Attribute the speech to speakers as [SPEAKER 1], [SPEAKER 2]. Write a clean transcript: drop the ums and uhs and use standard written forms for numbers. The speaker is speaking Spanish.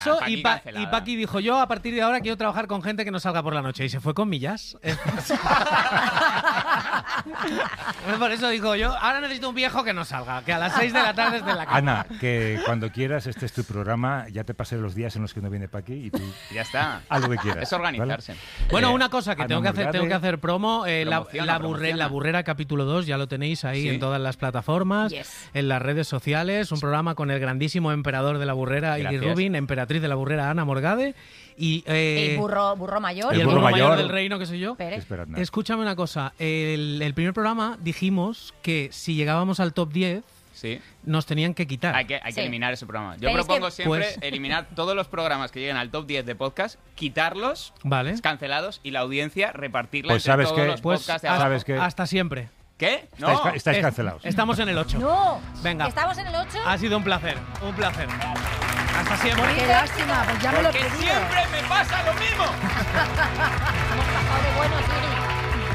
[SPEAKER 1] Y Paqui dijo, yo a partir de ahora quiero trabajar con gente que no salga por la noche. Y se fue con Millas. Por eso digo yo, ahora necesito un viejo que no salga, que a las 6 de la tarde esté en la cama.
[SPEAKER 2] Ana, que cuando quieras, este es tu programa, ya te pasé los días en los que no viene Paqui y tú
[SPEAKER 3] ya está.
[SPEAKER 2] Haz lo que quieras.
[SPEAKER 3] Es organizarse.
[SPEAKER 2] ¿Vale?
[SPEAKER 1] Bueno, una cosa que tengo que hacer promo,
[SPEAKER 3] la
[SPEAKER 1] Burrera capítulo 2, ya lo tenéis ahí en todas las plataformas, en las redes sociales, un programa con el grandísimo emperador de la Burrera, Iggy Rubin, emperatriz de la Burrera, Ana Morgade, y
[SPEAKER 4] el burro mayor.
[SPEAKER 1] Y el burro mayor del reino, que soy yo.
[SPEAKER 2] Esperadme.
[SPEAKER 1] Escúchame una cosa, el primer programa dijimos que si llegábamos al top 10, nos tenían que quitar.
[SPEAKER 3] Hay que eliminar ese programa. Yo propongo siempre eliminar todos los programas que lleguen al top 10 de podcast, quitarlos, cancelados, y la audiencia repartirla entre todos los podcasts de abajo.
[SPEAKER 1] Hasta siempre.
[SPEAKER 3] ¿Qué? No.
[SPEAKER 2] Estáis cancelados.
[SPEAKER 1] Estamos en el 8.
[SPEAKER 4] No.
[SPEAKER 1] Venga.
[SPEAKER 4] ¿Estamos en el 8?
[SPEAKER 1] Ha sido un placer. Un placer. Hasta siempre.
[SPEAKER 4] Qué lástima, pues ya me lo he pedido.
[SPEAKER 3] Porque siempre me pasa lo mismo.